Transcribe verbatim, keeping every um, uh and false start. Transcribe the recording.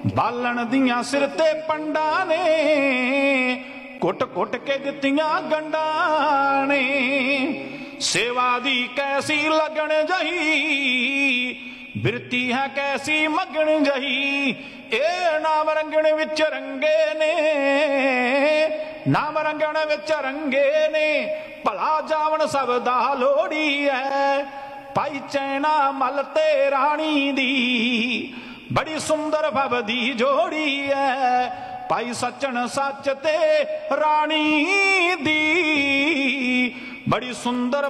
बालन दियां सिर ते पंडा ने कुट कुट के दित्तियां गंडा ने। सेवा दी कैसी लगन जही बिरती है कैसी मगन जही। ए नाम रंगण विच रंगे ने नाम रंगण विच रंगे ने भला जावन सब दा लोड़ी है। भाई चैना मल ते राणी दी बड़ी सुंदर भव दी जोड़ी है। भाई सचन सच ते राणी दी बड़ी सुंदर